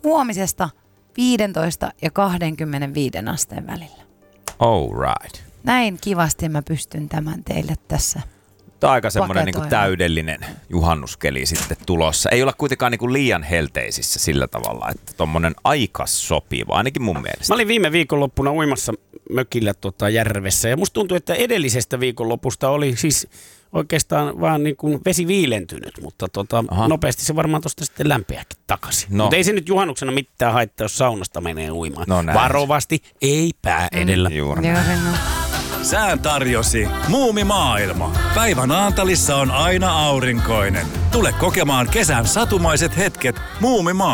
huomisesta 15 ja 25 asteen välillä. All right. Näin kivasti mä pystyn tämän teille tässä. Tämä on aika semmoinen niin kuin täydellinen juhannuskeli sitten tulossa. Ei olla kuitenkaan niin kuin liian helteisissä sillä tavalla, että tommonen aika sopiva, ainakin mun mielestä. Mä olin viime viikonloppuna uimassa mökillä järvessä ja musta tuntui, että edellisestä viikonlopusta oli siis oikeastaan vaan niin kuin vesi viilentynyt, mutta nopeasti se varmaan tuosta sitten lämpeäkin takaisin. No. Mutta ei se nyt juhannuksena mitään haittaa, jos saunasta menee uimaan. No, varovasti, ei pää edellä. Sään tarjosi Muumimaailma. Päivän Naantalissa on aina aurinkoinen. Tule kokemaan kesän satumaiset hetket Muumimaailma.